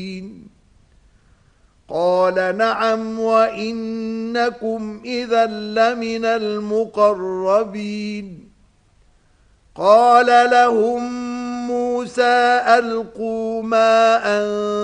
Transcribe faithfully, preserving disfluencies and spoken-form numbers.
قال نعم وإنكم إذا لمن المقربين قال لهم موسى ألقوا ما أنتم